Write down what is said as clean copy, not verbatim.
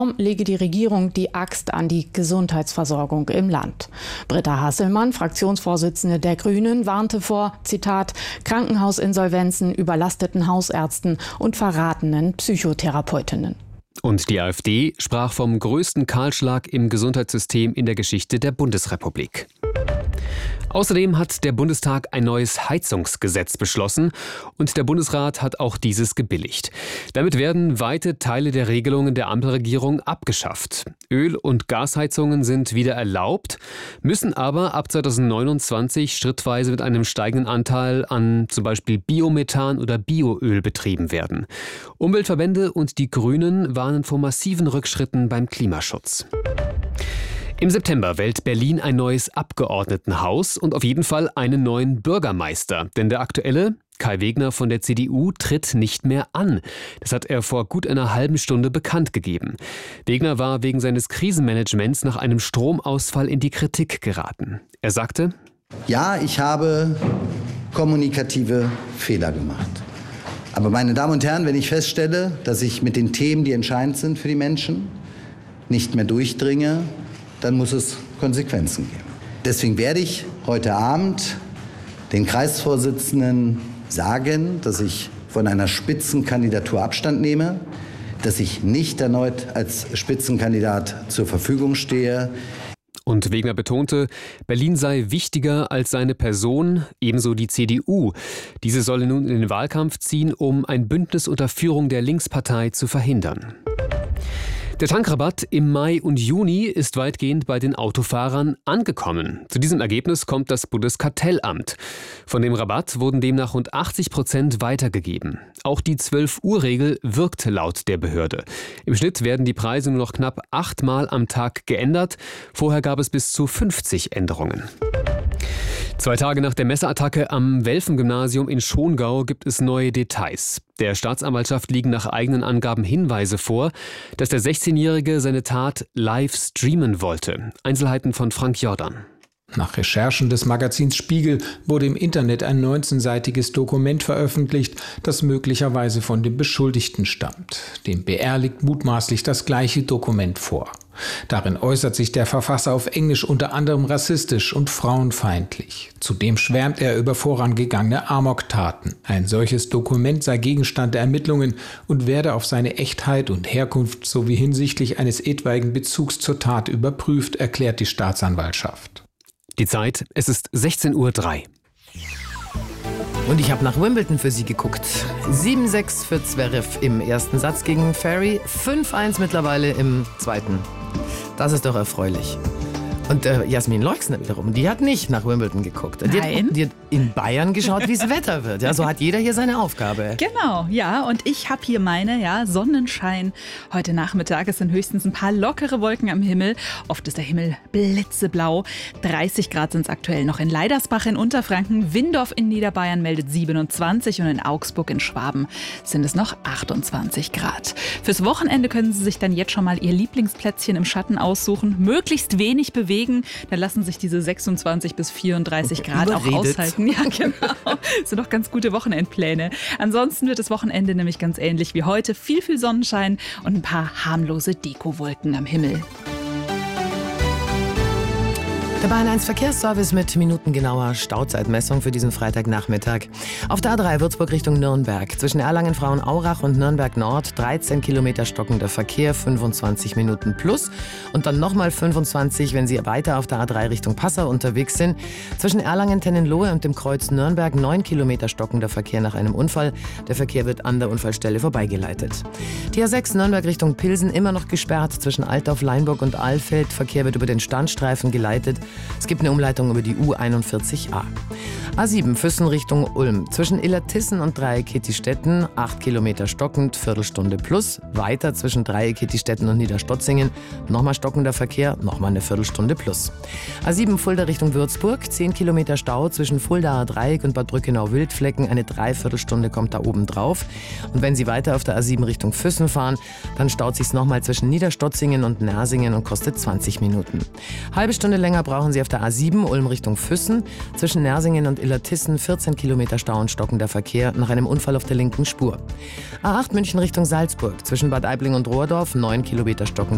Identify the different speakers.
Speaker 1: lege die Regierung die Axt an die Gesundheitsversorgung im Land. Britta Hasselmann, Fraktionsvorsitzende der Grünen, warnte vor, Zitat, Krankenhausinsolvenzen, überlasteten Hausärzten und verratenen Psychotherapeutinnen.
Speaker 2: Und die AfD sprach vom größten Kahlschlag im Gesundheitssystem in der Geschichte der Bundesrepublik. Außerdem hat der Bundestag ein neues Heizungsgesetz beschlossen und der Bundesrat hat auch dieses gebilligt. Damit werden weite Teile der Regelungen der Ampelregierung abgeschafft. Öl- und Gasheizungen sind wieder erlaubt, müssen aber ab 2029 schrittweise mit einem steigenden Anteil an zum Beispiel Biomethan oder Bioöl betrieben werden. Umweltverbände und die Grünen warnen vor massiven Rückschritten beim Klimaschutz. Im September wählt Berlin ein neues Abgeordnetenhaus und auf jeden Fall einen neuen Bürgermeister. Denn der aktuelle, Kai Wegner von der CDU, tritt nicht mehr an. Das hat er vor gut einer halben Stunde bekannt gegeben. Wegner war wegen seines Krisenmanagements nach einem Stromausfall in die Kritik geraten. Er sagte:
Speaker 3: Ja, ich habe kommunikative Fehler gemacht. Aber meine Damen und Herren, wenn ich feststelle, dass ich mit den Themen, die entscheidend sind für die Menschen, nicht mehr durchdringe, dann muss es Konsequenzen geben. Deswegen werde ich heute Abend den Kreisvorsitzenden sagen, dass ich von einer Spitzenkandidatur Abstand nehme, dass ich nicht erneut als Spitzenkandidat zur Verfügung stehe.
Speaker 2: Und Wegner betonte, Berlin sei wichtiger als seine Person, ebenso die CDU. Diese solle nun in den Wahlkampf ziehen, um ein Bündnis unter Führung der Linkspartei zu verhindern. Der Tankrabatt im Mai und Juni ist weitgehend bei den Autofahrern angekommen. Zu diesem Ergebnis kommt das Bundeskartellamt. Von dem Rabatt wurden demnach rund 80% weitergegeben. Auch die 12-Uhr-Regel wirkt laut der Behörde. Im Schnitt werden die Preise nur noch knapp 8-mal am Tag geändert. Vorher gab es bis zu 50 Änderungen. 2 Tage nach der Messerattacke am Welfen-Gymnasium in Schongau gibt es neue Details. Der Staatsanwaltschaft liegen nach eigenen Angaben Hinweise vor, dass der 16-Jährige seine Tat live streamen wollte. Einzelheiten von Frank Jordan.
Speaker 4: Nach Recherchen des Magazins Spiegel wurde im Internet ein 19-seitiges Dokument veröffentlicht, das möglicherweise von dem Beschuldigten stammt. Dem BR liegt mutmaßlich das gleiche Dokument vor. Darin äußert sich der Verfasser auf Englisch unter anderem rassistisch und frauenfeindlich. Zudem schwärmt er über vorangegangene Amoktaten. Ein solches Dokument sei Gegenstand der Ermittlungen und werde auf seine Echtheit und Herkunft sowie hinsichtlich eines etwaigen Bezugs zur Tat überprüft, erklärt die Staatsanwaltschaft.
Speaker 2: Die Zeit, es ist 16:03 Uhr.
Speaker 5: Und ich habe nach Wimbledon für Sie geguckt. 7-6 für Zverev im ersten Satz gegen Ferry, 5-1 mittlerweile im zweiten. Das ist doch erfreulich. Und Jasmin Leuxner wiederum, die hat nicht nach Wimbledon geguckt. Die hat in Bayern geschaut, wie es Wetter wird. Ja, so hat jeder hier seine Aufgabe.
Speaker 6: Genau, ja. Und ich habe hier meine, Sonnenschein. Heute Nachmittag, es sind höchstens ein paar lockere Wolken am Himmel. Oft ist der Himmel blitzeblau. 30 Grad sind es aktuell noch in Leidersbach in Unterfranken. Windorf in Niederbayern meldet 27 und in Augsburg in Schwaben sind es noch 28 Grad. Fürs Wochenende können Sie sich dann jetzt schon mal Ihr Lieblingsplätzchen im Schatten aussuchen. Möglichst wenig bewegen. Dann lassen sich diese 26 bis 34 Grad auch aushalten. Ja, genau. Das sind doch ganz gute Wochenendpläne. Ansonsten wird das Wochenende nämlich ganz ähnlich wie heute. Viel Sonnenschein und ein paar harmlose Dekowolken am Himmel.
Speaker 5: Der Bayern 1 Verkehrsservice mit minutengenauer Stauzeitmessung für diesen Freitagnachmittag. Auf der A3 Würzburg Richtung Nürnberg. Zwischen Erlangen-Frauenaurach und Nürnberg Nord 13 Kilometer stockender Verkehr, 25 Minuten plus. Und dann nochmal 25, wenn Sie weiter auf der A3 Richtung Passau unterwegs sind. Zwischen Erlangen-Tennenlohe und dem Kreuz Nürnberg 9 Kilometer stockender Verkehr nach einem Unfall. Der Verkehr wird an der Unfallstelle vorbeigeleitet. Die A6 Nürnberg Richtung Pilsen immer noch gesperrt. Zwischen Altdorf, Leinburg und Alfeld. Verkehr wird über den Standstreifen geleitet. Es gibt eine Umleitung über die U41a. A7 Füssen Richtung Ulm. Zwischen Illertissen und Dreieck-Hittistetten 8 Kilometer stockend, Viertelstunde plus. Weiter zwischen Dreieck-Hittistetten und Niederstotzingen nochmal stockender Verkehr, nochmal eine Viertelstunde plus. A7 Fulda Richtung Würzburg 10 Kilometer Stau zwischen Fuldaer Dreieck und Bad Brückenau-Wildflecken. Eine Dreiviertelstunde kommt da oben drauf. Und wenn Sie weiter auf der A7 Richtung Füssen fahren, dann staut sich's nochmal zwischen Niederstotzingen und Nersingen und kostet 20 Minuten. Halbe Stunde länger brauchen Sie auf der A7 Ulm Richtung Füssen. Zwischen Nersingen und Illertissen 14 Kilometer Stau und stockender Verkehr nach einem Unfall auf der linken Spur. A8 München Richtung Salzburg. Zwischen Bad Aibling und Rohrdorf 9 Kilometer stockender